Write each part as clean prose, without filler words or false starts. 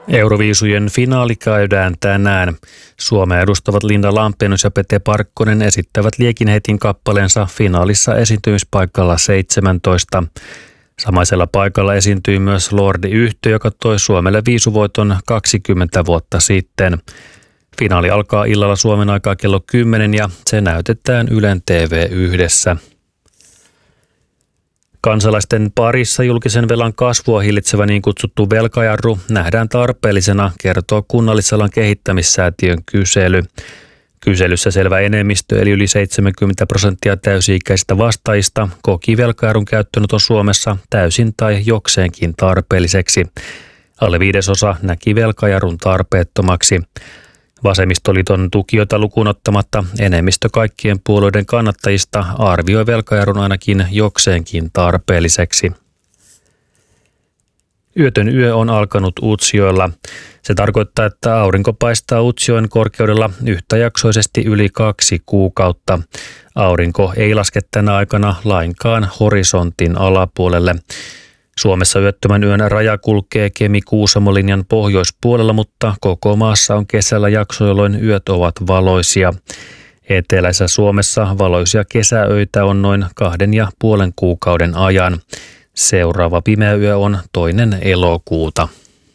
Euroviisujen finaali käydään tänään. Suomea edustavat Linda Lampenius ja Pete Parkkonen esittävät Liekinheitin kappaleensa finaalissa esiintymispaikalla 17. Samaisella paikalla esiintyi myös Lordi-yhtye, joka toi Suomelle viisuvoiton 20 vuotta sitten. Finaali alkaa illalla Suomen aikaa kello 10 ja se näytetään Ylen TV1. Kansalaisten parissa julkisen velan kasvua hillitsevä niin kutsuttu velkajarru nähdään tarpeellisena, kertoo Kunnallisalan kehittämissäätiön kysely. Kyselyssä selvä enemmistö eli yli 70% täysi-ikäisistä vastaajista koki velkajarrun käyttöönoton Suomessa täysin tai jokseenkin tarpeelliseksi. Alle 1/5 näki velkajarrun tarpeettomaksi. Vasemmistoliiton tukijoita lukuun ottamatta enemmistö kaikkien puolueiden kannattajista arvioi velkajarrun ainakin jokseenkin tarpeelliseksi. Yötön yö on alkanut Utsjoella. Se tarkoittaa, että aurinko paistaa Utsjoen korkeudella yhtäjaksoisesti yli 2 kuukautta. Aurinko ei laske tänä aikana lainkaan horisontin alapuolelle. Suomessa yöttömän yön raja kulkee Kemi-Kuusamo-linjan pohjoispuolella, mutta koko maassa on kesällä jakso, jolloin yöt ovat valoisia. Eteläisessä Suomessa valoisia kesäöitä on noin 2,5 kuukauden ajan. Seuraava pimeä yö on 2. elokuuta.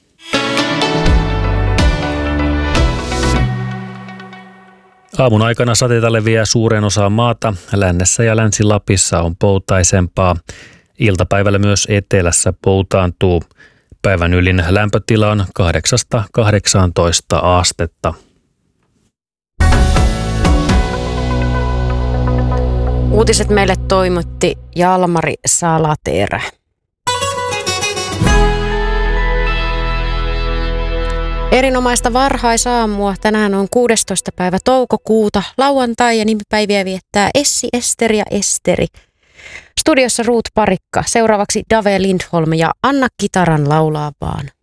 Aamun aikana sateita leviää suureen osaan maata. Lännessä ja Länsi-Lapissa on poutaisempaa. Iltapäivällä myös etelässä poutaantuu. Päivän ylin lämpötila on 8-18 astetta. Uutiset meille toimitti Jalmari Salaterä. Erinomaista varhaisaamua. Tänään on 16. päivä toukokuuta, lauantai, ja nimipäiviä viettää Essi, Esteri ja Esteri. Studiossa Ruut Parikka, seuraavaksi Dave Lindholm ja Anna Kitaran laulaa vaan.